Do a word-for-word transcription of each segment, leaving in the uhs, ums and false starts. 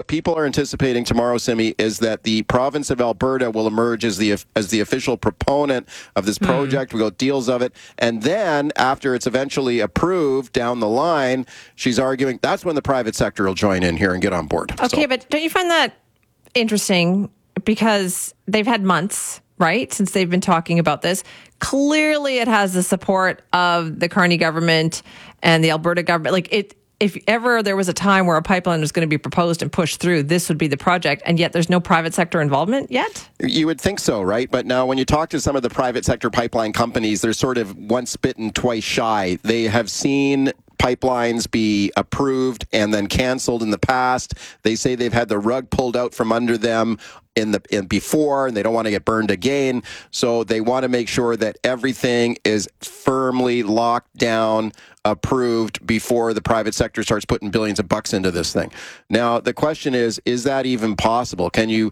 what people are anticipating tomorrow, Simi, is that the province of Alberta will emerge as the as the official proponent of this project. Mm. We got deals of it. And then after it's eventually approved down the line, she's arguing that's when the private sector will join in here and get on board. Okay, so. But don't you find that interesting? Because they've had months, right, since they've been talking about this. Clearly, it has the support of the Carney government and the Alberta government. Like, it, if ever there was a time where a pipeline was going to be proposed and pushed through, this would be the project, and yet there's no private sector involvement yet? You would think so, right? But now when you talk to some of the private sector pipeline companies, they're sort of once bitten, twice shy. They have seen pipelines be approved and then canceled in the past. They say they've had the rug pulled out from under them in the in before, and they don't want to get burned again. So they want to make sure that everything is firmly locked down, approved before the private sector starts putting billions of bucks into this thing. Now, the question is, is that even possible? Can you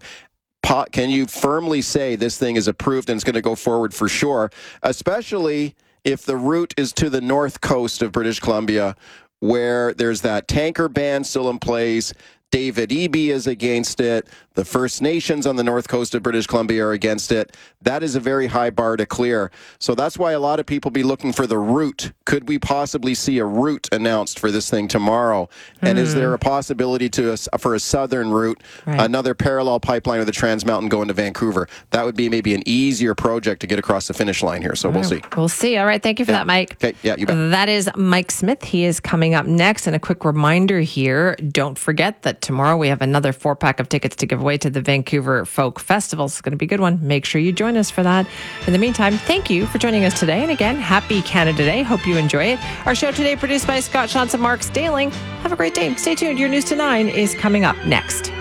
can you firmly say this thing is approved and it's going to go forward for sure, especially if the route is to the north coast of British Columbia, where there's that tanker ban still in place? David Eby is against it. The First Nations on the north coast of British Columbia are against it. That is a very high bar to clear. So that's why a lot of people be looking for the route. Could we possibly see a route announced for this thing tomorrow? Mm. And is there a possibility to for a southern route, right. another parallel pipeline with the Trans Mountain going to Vancouver? That would be maybe an easier project to get across the finish line here. So we'll see. We'll see. All right. Thank you for yeah. that, Mike. Okay. Yeah, you bet. That is Mike Smith. He is coming up next. And a quick reminder here, don't forget that tomorrow we have another four-pack of tickets to give away to the Vancouver Folk Festival. It's going to be a good one. Make sure you join us for that. In the meantime, thank you for joining us today. And again, happy Canada Day. Hope you enjoy it. Our show today produced by Scott Shantz and Mark Staling. Have a great day. Stay tuned. Your News to nine is coming up next.